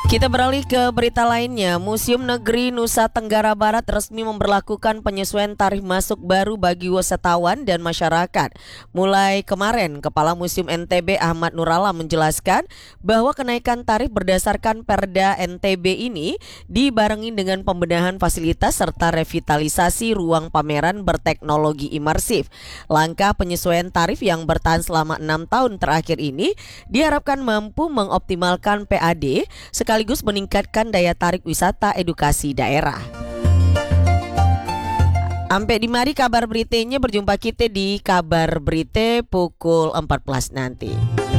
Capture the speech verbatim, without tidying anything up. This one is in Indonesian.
Kita beralih ke berita lainnya. Museum Negeri Nusa Tenggara Barat resmi memberlakukan penyesuaian tarif masuk baru bagi wisatawan dan masyarakat. Mulai kemarin, Kepala Museum N T B Ahmad Nurala menjelaskan bahwa kenaikan tarif berdasarkan Perda N T B ini dibarengi dengan pembenahan fasilitas serta revitalisasi ruang pameran berteknologi imersif. Langkah penyesuaian tarif yang bertahan selama enam tahun terakhir ini diharapkan mampu mengoptimalkan P A D sekali sekaligus meningkatkan daya tarik wisata edukasi daerah. Sampai di mari kabar beritanya, berjumpa kita di kabar berita pukul empat belas nanti.